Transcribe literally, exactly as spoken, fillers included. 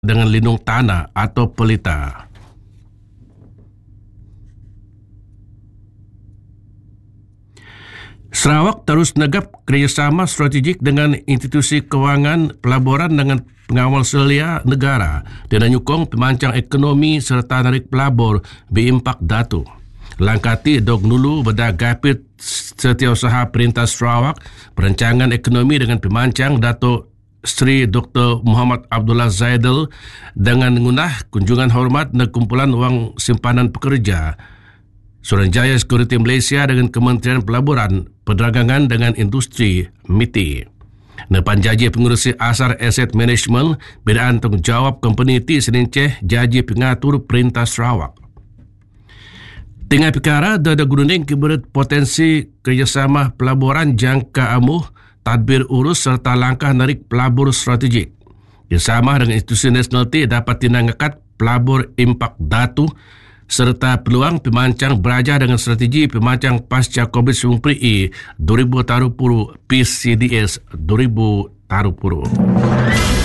dengan lindung tanah atau pelita. Sarawak terus negap kerjasama strategik dengan institusi kewangan pelaburan dengan pengawal selia negara dan menyokong pemancang ekonomi serta narik pelabur berimpak datu. Langkah ti dog nulu beda gapit Setiausaha Perintah Sarawak perancangan ekonomi dengan pemancang Dato' Sri Doktor Muhammad Abdullah Zaidal dengan mengunah kunjungan hormat dan kumpulan wang simpanan pekerja Suruhanjaya Security Malaysia dengan Kementerian Pelaburan, Perdagangan dengan Industri M I T I. Nepan jaji pengurusi asar Asset Management, bedaan tanggungjawab company ti seninceh jaji pengatur Perintah Sarawak. Tengah perkara, dada guruning kiberat potensi kerjasama pelaburan jangka amuh, tadbir urus serta langkah narik pelabur strategik. Bersama dengan institusi nasional ti dapat tinangakat pelabur impak datu serta peluang pemancang berajar dengan strategi pemancang pasca COVID sembilan belas dua ribu dua puluh P C D S dua ribu dua puluh.